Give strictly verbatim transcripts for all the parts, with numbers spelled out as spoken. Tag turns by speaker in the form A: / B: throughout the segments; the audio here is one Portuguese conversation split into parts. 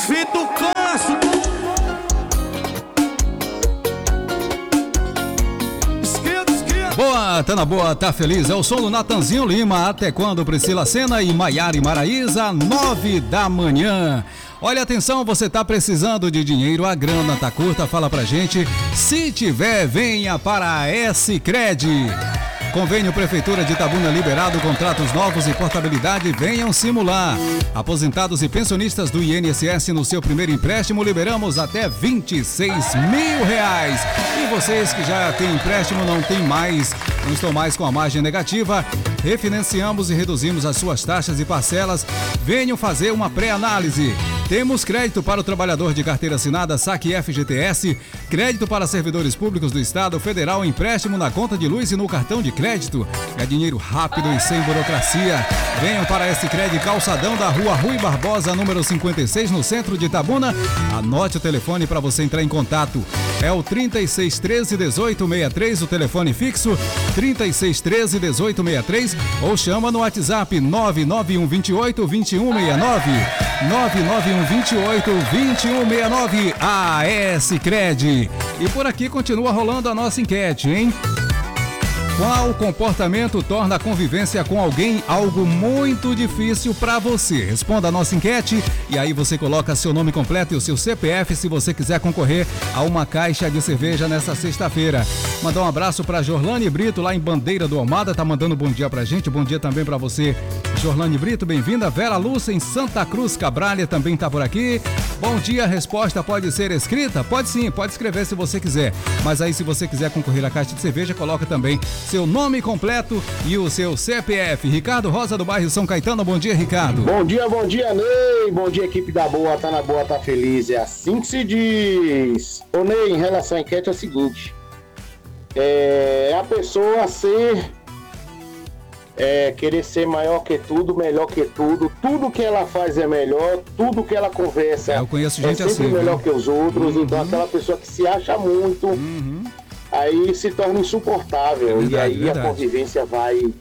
A: Fito clássico. Esquerda, esquerda.
B: Boa, tá na boa, tá feliz. É o som do Natanzinho Lima. Até quando? Priscila Sena e Maiara e Maraísa, nove da manhã. Olha, atenção, você tá precisando de dinheiro, a grana tá curta, fala pra gente. Se tiver, venha para a S-Cred. Convênio Prefeitura de Itabuna liberado, contratos novos e portabilidade, venham simular. Aposentados e pensionistas do I N S S no seu primeiro empréstimo, liberamos até vinte e seis mil reais. E vocês que já têm empréstimo, não tem mais, não estão mais com a margem negativa, refinanciamos e reduzimos as suas taxas e parcelas. Venham fazer uma pré-análise. Temos crédito para o trabalhador de carteira assinada, saque F G T S, crédito para servidores públicos do Estado Federal, empréstimo na conta de luz e no cartão de crédito. É dinheiro rápido e sem burocracia. Venham para esse crédito calçadão da rua Rui Barbosa, número cinquenta e seis, no centro de Itabuna. Anote o telefone para você entrar em contato. É o trinta e seis, treze, dezoito, sessenta e três, o telefone fixo, trinta e seis, treze, dezoito, sessenta e três, ou chama no WhatsApp nove nove um, dois oito, dois um seis nove, nove nove um, dois oito, dois um seis nove, A S-Cred. E por aqui continua rolando a nossa enquete, hein? Qual comportamento torna a convivência com alguém algo muito difícil para você? Responda a nossa enquete e aí você coloca seu nome completo e o seu C P F se você quiser concorrer a uma caixa de cerveja nessa sexta-feira. Mandar um abraço para Jorlane Brito lá em Bandeira do Almada, tá mandando um bom dia pra gente. Bom dia também para você, Jorlane Brito, bem-vinda. Vera Lúcia em Santa Cruz Cabralha também tá por aqui. Bom dia, a resposta pode ser escrita? Pode sim, pode escrever se você quiser. Mas aí se você quiser concorrer à caixa de cerveja, coloca também seu nome completo e o seu C P F. Ricardo Rosa do bairro São Caetano, bom dia, Ricardo.
C: Bom dia, bom dia, Ney. Bom dia, equipe da boa, tá na boa, tá feliz. É assim que se diz. Ô Ney, em relação à enquete é o seguinte. É a pessoa ser... É, querer ser maior que tudo, melhor que tudo, tudo que ela faz é melhor, tudo que ela conversa
B: é, eu conheço gente
C: é sempre
B: assim,
C: melhor
B: viu?
C: que os outros,
B: Uhum.
C: então aquela pessoa que se acha muito,
B: Uhum.
C: aí se torna insuportável,
B: É verdade,
C: e aí
B: verdade.
C: a convivência vai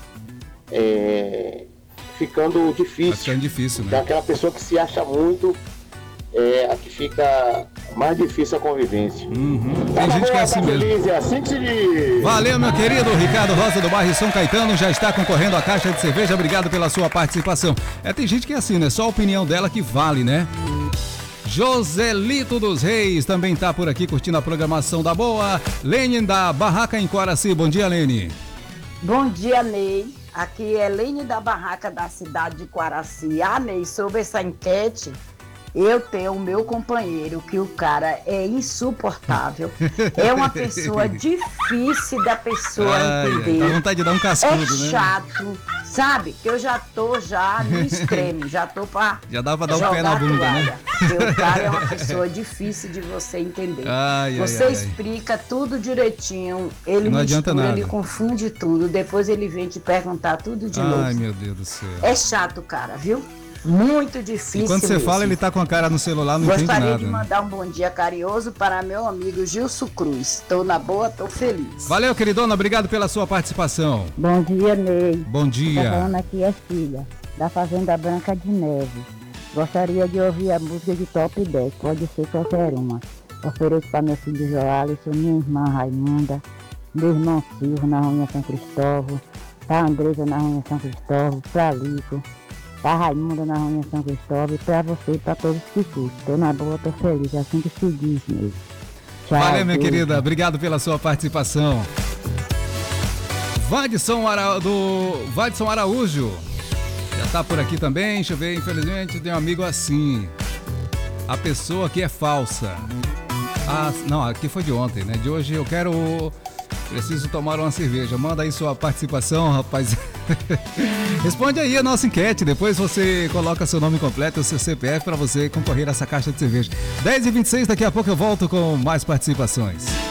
C: é, ficando difícil.
B: Vai ficando difícil, né?
C: Então aquela pessoa que se acha muito, é a que fica mais difícil a convivência.
B: Uhum.
C: Tá
B: Tem
C: na
B: gente que é
C: boa,
B: assim
C: tá
B: mesmo.
C: feliz, é assim que se diz.
B: Valeu, meu querido Ricardo Rosa do bairro São Caetano, já está concorrendo à caixa de cerveja. Obrigado pela sua participação. É, tem gente que é assim, né? Só a opinião dela que vale, né? Joselito dos Reis também tá por aqui curtindo a programação da boa. Lene da Barraca em Coraci. Bom dia, Lene.
D: Bom dia, Ney. Aqui é Lene da Barraca da cidade de Coraci. Ah, Ney, sobre essa enquete, eu tenho o meu companheiro, que o cara é insuportável. É uma pessoa difícil da pessoa
B: Ai,
D: entender.
B: dá vontade de dar um cascudo,
D: É
B: né?
D: chato, sabe? Que eu já tô já no extremo, já tô pra
B: Já dá pra dar um
D: jogar
B: pé na
D: a
B: bunda,
D: toalha.
B: né?
D: Porque o cara é uma pessoa difícil de você entender.
B: Ai, ai,
D: você
B: ai.
D: explica tudo direitinho, ele
B: Não adianta
D: mistura,
B: nada.
D: ele confunde tudo, depois ele vem te perguntar tudo de novo.
B: Ai, meu Deus do céu.
D: É chato, cara, viu? Muito difícil.
B: E quando você
D: mesmo.
B: fala, ele tá com a cara no celular, não entende
D: Gostaria
B: nada.
D: de
B: né?
D: mandar um bom dia carinhoso para meu amigo Gilson Cruz. Tô na boa, tô feliz.
B: Valeu, queridona, obrigado pela sua participação.
E: Bom dia, Ney.
B: Bom
E: Tá
B: dia.
E: falando aqui é filha, da Fazenda Branca de Neve. Gostaria de ouvir a música de Top dez, pode ser qualquer uma. Ofereço para meu filho Joalisson, minha irmã Raimunda, meu irmão Silvio na Ruinha São Cristóvão, pra Andresa na Ruinha São Cristóvão, pra Lico, pra Raimunda na Ruinha São Cristóvão e pra você e pra todos que curtem. Tô na boa, tô feliz, é assim que se diz mesmo. Tchau.
B: Valeu, minha
E: beijo.
B: querida, obrigado pela sua participação. Vadson, Ara... do... Vadson Araújo já tá por aqui também. Deixa eu ver, infelizmente tem um amigo assim. A pessoa que é falsa. Ah, não, aqui foi de ontem, né? De hoje eu quero... Preciso tomar uma cerveja. Manda aí sua participação, rapaz. Responde aí a nossa enquete. Depois você coloca seu nome completo e o seu C P F para você concorrer a essa caixa de cerveja. dez e vinte e seis, daqui a pouco eu volto com mais participações.